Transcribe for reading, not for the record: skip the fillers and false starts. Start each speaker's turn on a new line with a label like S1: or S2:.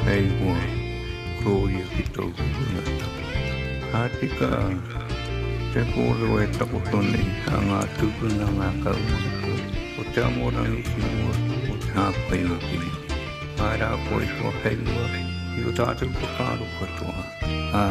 S1: Ewa, Koya Kito Gunata. Hatika, te polo e takotoni, hanga tupuna ngā kaumako. O te amorang I kinua, o te hāpai o kini. Haere a koe kua heiwa, I o tātou pakaro katoa.